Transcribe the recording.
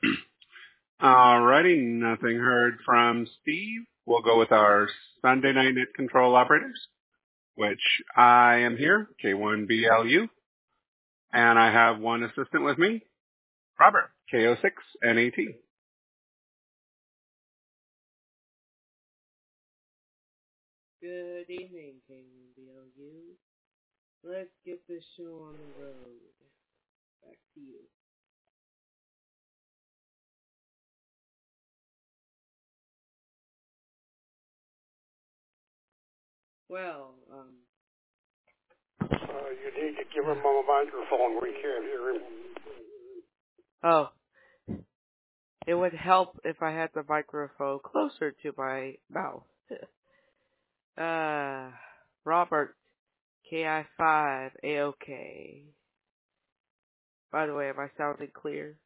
Alrighty, nothing heard from Steve. We'll go with our Sunday night net control operators, which I am here, K1BLU, and I have one assistant with me, Robert, KO6NAT. Good evening, K1BLU. Let's get this show on the road. Back to you. Well, you need to give him a microphone. We can't hear him. Oh. It would help if I had the microphone closer to my mouth. Robert, KI5, AOK. By the way, am I sounding clear?